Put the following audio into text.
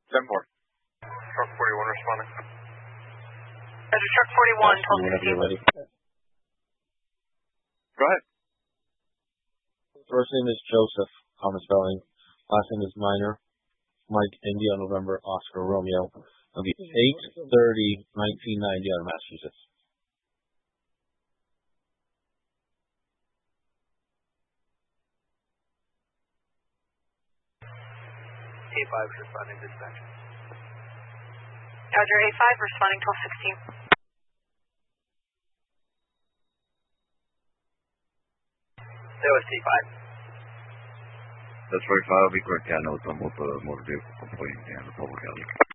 10-4. Truck 41 responding. Roger, truck 41, 1216. Go ahead. First name is Joseph, common spelling. Last name is Minor. Mike, India, November, Oscar, Romeo. It'll be 8/30/1990 out of Massachusetts. A5 responding dispatch. Roger, A5 responding 1216. That was T5. That's 45 will be correct. Yeah, no, it's on both the motor vehicle complaint and the public health.